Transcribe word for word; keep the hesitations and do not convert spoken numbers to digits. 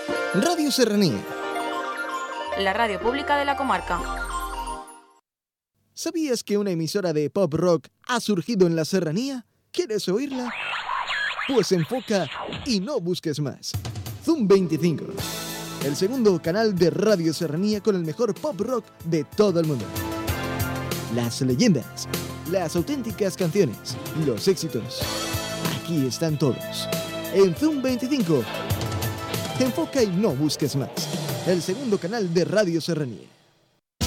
Radio Serranía. La radio pública de la comarca. ¿Sabías que una emisora de pop rock ha surgido en la Serranía? ¿Quieres oírla? Pues enfoca y no busques más. Zoom veinticinco, el segundo canal de Radio Serranía con el mejor pop rock de todo el mundo. Las leyendas, las auténticas canciones, los éxitos. Aquí están todos. En Zoom veinticinco. Enfoca y no busques más. El segundo canal de Radio Serranía.